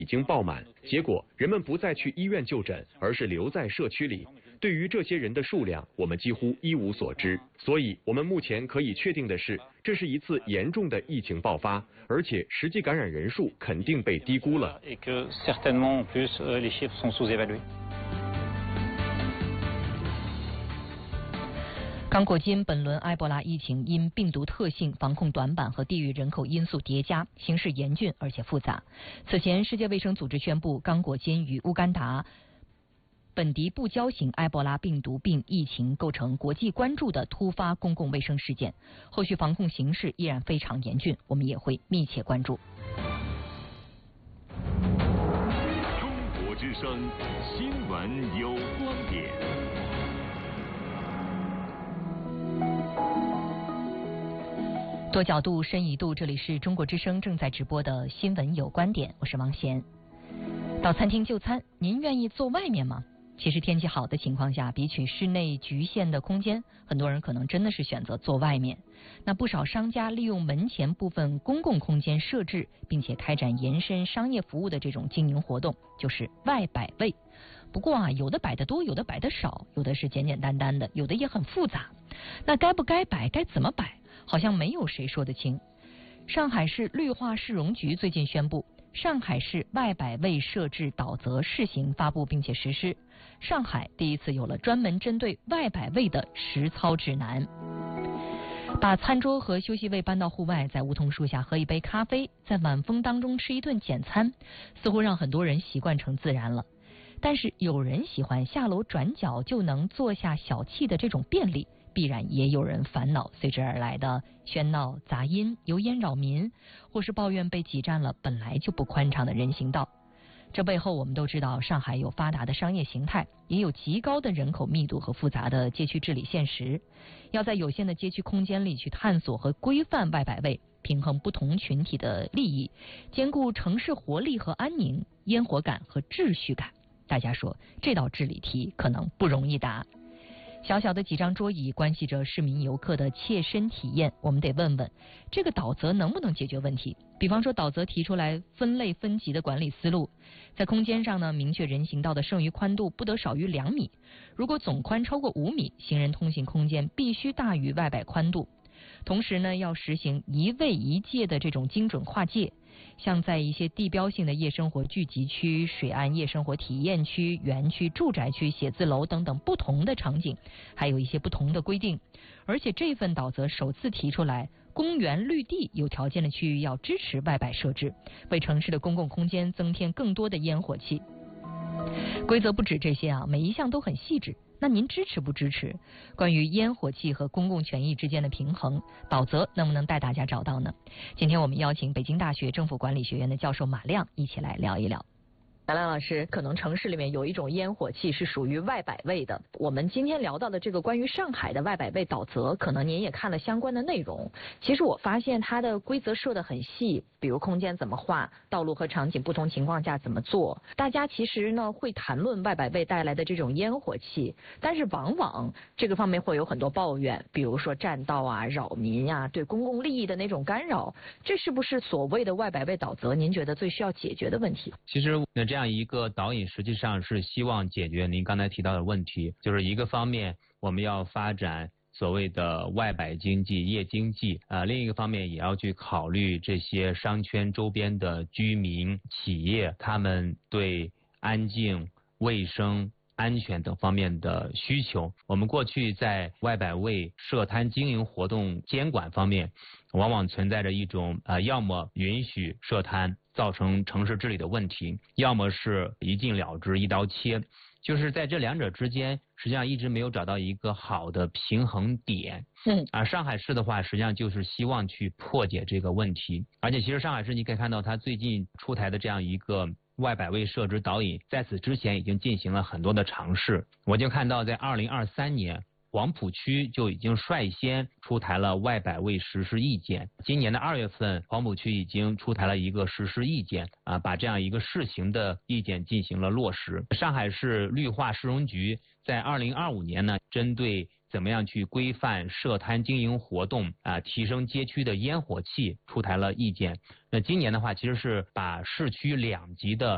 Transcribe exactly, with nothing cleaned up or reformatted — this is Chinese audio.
已经爆满，结果人们不再去医院就诊，而是留在社区里。对于这些人的数量，我们几乎一无所知。所以，我们目前可以确定的是，这是一次严重的疫情爆发，而且实际感染人数肯定被低估了。 刚果金本轮埃博拉疫情因病毒特性、防控短板和地域人口因素叠加，形势严峻而且复杂。此前，世界卫生组织宣布，刚果金与乌干达本地不交型埃博拉病毒病疫情构成国际关注的突发公共卫生事件，后续防控形势依然非常严峻，我们也会密切关注。 中国之声新闻有观点。 多角度、深一度，这里是中国之声正在直播的新闻有观点，我是王贤。到餐厅就餐，您愿意坐外面吗？其实天气好的情况下，比起室内局限的空间，很多人可能真的是选择坐外面。那不少商家利用门前部分公共空间设置，并且开展延伸商业服务的这种经营活动，就是外摆位。不过啊，有的摆得多，有的摆得少，有的是简简单单的，有的也很复杂。那该不该摆，该怎么摆，好像没有谁说得清。上海市绿化市容局最近宣布，上海市外摆位设置导则试行发布并且实施，上海第一次有了专门针对外摆位的实操指南。把餐桌和休息位搬到户外，在梧桐树下喝一杯咖啡，在晚风当中吃一顿简餐，似乎让很多人习惯成自然了。但是有人喜欢下楼转角就能坐下小憩的这种便利，必然也有人烦恼随之而来的喧闹杂音、油烟扰民，或是抱怨被挤占了本来就不宽敞的人行道。这背后我们都知道，上海有发达的商业形态，也有极高的人口密度和复杂的街区治理现实。要在有限的街区空间里去探索和规范外摆位，平衡不同群体的利益，兼顾城市活力和安宁、烟火感和秩序感。大家说这道治理题可能不容易答。小小的几张桌椅关系着市民游客的切身体验，我们得问问这个导则能不能解决问题。比方说导则提出来分类分级的管理思路，在空间上呢，明确人行道的剩余宽度不得少于两米，如果总宽超过五米，行人通行空间必须大于外摆宽度。同时呢，要实行一位一界的这种精准划界，像在一些地标性的夜生活聚集区、水岸夜生活体验区、园区、住宅区、写字楼等等不同的场景，还有一些不同的规定。而且这份导则首次提出来，公园绿地有条件的区域要支持外摆设置，为城市的公共空间增添更多的烟火气。规则不止这些啊，每一项都很细致。那您支持不支持？关于烟火气和公共权益之间的平衡，导则能不能带大家找到呢？今天我们邀请北京大学政府管理学院的教授马亮一起来聊一聊。马亮老师，可能城市里面有一种烟火气是属于外摆位的。我们今天聊到的这个关于上海的外摆位导则，可能您也看了相关的内容。其实我发现它的规则设得很细，比如空间怎么划，道路和场景不同情况下怎么做。大家其实呢会谈论外摆位带来的这种烟火气，但是往往这个方面会有很多抱怨，比如说占道啊、扰民啊、对公共利益的那种干扰。这是不是所谓的外摆位导则您觉得最需要解决的问题？ 其实那这样一个导引实际上是希望解决您刚才提到的问题，就是一个方面我们要发展所谓的外摆经济、夜经济，呃，另一个方面也要去考虑这些商圈周边的居民、企业，他们对安静、卫生、安全等方面的需求。我们过去在外摆位设摊经营活动监管方面，往往存在着一种呃，要么允许设摊造成城市治理的问题，要么是一禁了之、一刀切。就是在这两者之间，实际上一直没有找到一个好的平衡点。嗯，啊，上海市的话，实际上就是希望去破解这个问题。而且，其实上海市你可以看到，它最近出台的这样一个外摆位设置导引，在此之前已经进行了很多的尝试。我就看到，在二零二三年。黄浦区就已经率先出台了外摆位实施意见，今年的二月份，黄浦区已经出台了一个实施意见，啊，把这样一个试行的意见进行了落实。上海市绿化市容局在二零二五年呢，针对怎么样去规范设摊经营活动啊，提升街区的烟火气，出台了意见。那今年的话，其实是把市区两级的